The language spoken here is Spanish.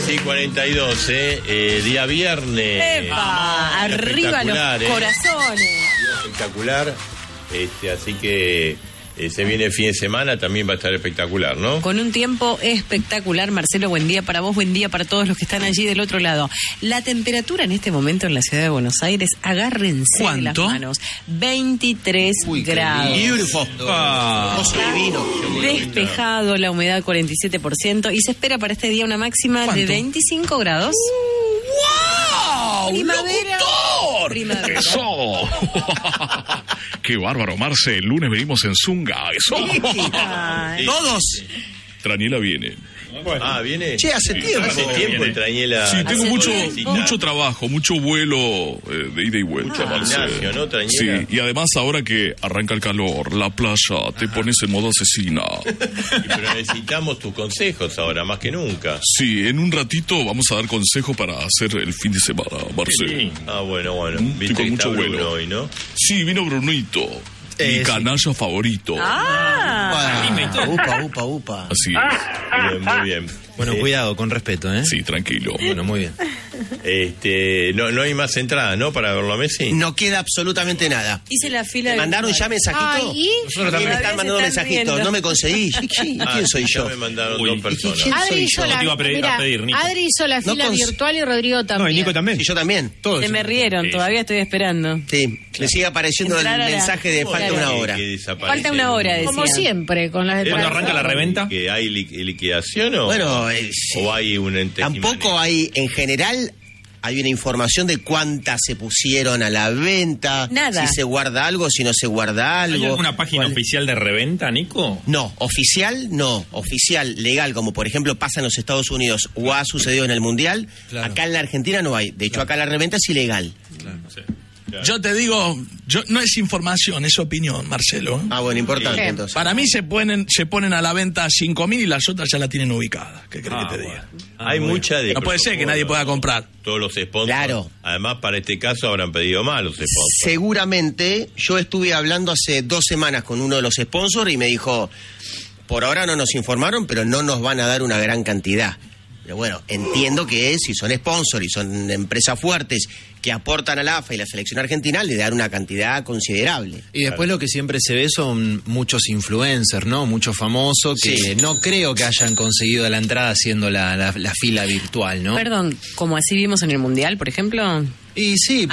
Sí, 42, día viernes. ¡Epa! Arriba los corazones. Espectacular. Así que se viene el fin de semana, también va a estar espectacular, ¿no? Con un tiempo espectacular, Marcelo, buen día para vos, buen día para todos los que están allí del otro lado. La temperatura en este momento en la ciudad de Buenos Aires, agárrense de las manos, 23 grados. Beautiful. Divino. Despejado, la humedad 47% y se espera para este día una máxima de 25 grados. ¡Wow! Primavera. ¡Locutor! Primavera. ¡Eso! ¡Qué bárbaro, Marce! El lunes venimos en Zunga. ¡Eso! Todos. Traniela viene. Ah, viene. Che, hace tiempo. Hace tiempo Trañela. Sí, tengo Hace mucho trabajo, mucho vuelo de ida y vuelta, Marce. Ignacio, ¿no, Trañela? Sí, y además ahora que arranca el calor, la playa, te pones en modo asesina. Pero necesitamos tus consejos ahora, más que nunca. Sí, en un ratito vamos a dar consejos para hacer el fin de semana, Marce. Ah, bueno. Estoy con mucho Bruno vuelo hoy, ¿no? Sí, vino Brunito. Mi canalla favorito. Upa. Así es. Bien, muy bien. Bueno, cuidado, con respeto, ¿eh? Sí, tranquilo. Bueno, muy bien. No hay más entradas, ¿no? Para verlo a Messi. No queda absolutamente nada. Hice la fila ¿Me mandaron ya mensajito? Ay, Nosotros también me están mandando mensajitos. No me conseguí. ¿Quién soy Ya yo? me mandaron dos personas. ¿Quién Adri soy hizo yo? la, te iba a pedir, mira, a pedir, Nico. Adri hizo la fila cons- virtual y Rodrigo también. No, y Nico también. Y yo también. Todos. se me rieron, todavía estoy esperando. Sí, me sigue apareciendo el Entrar a la- mensaje de falta una hora. Que desaparece. Falta una hora, decía. Como siempre, con las de ¿Cuándo arranca la reventa? ¿Que hay liquidación o, Bueno, o hay un tampoco hay, en general, hay una información de cuántas se pusieron a la venta. Nada. Si se guarda algo, si no se guarda algo. ¿Hay alguna página oficial de reventa, Nico? No, oficial no. Oficial, legal, como por ejemplo pasa en los Estados Unidos o ha sucedido en el Mundial. Claro. Acá en la Argentina no hay. De hecho, acá la reventa es ilegal. Sí. Yo te digo, no es información, es opinión, Marcelo. Ah, bueno, importante Bien. entonces. Para mí se ponen a la venta 5.000 y las otras ya la tienen ubicada. ¿Qué crees que te diga? Hay mucha de No puede ser que nadie pueda comprar. Todos los sponsors. Claro. Además, para este caso habrán pedido más los sponsors. Seguramente, yo estuve hablando hace 2 semanas con uno de los sponsors y me dijo, por ahora no nos informaron, pero no nos van a dar una gran cantidad. Pero bueno, entiendo que si son sponsors y son empresas fuertes que aportan al AFA y la selección argentina, le dan una cantidad considerable. Y después lo que siempre se ve son muchos influencers, ¿no? Muchos famosos que Sí. no creo que hayan conseguido la entrada haciendo la fila virtual, ¿no? Perdón, como así vimos en el Mundial, por ejemplo. Y sí,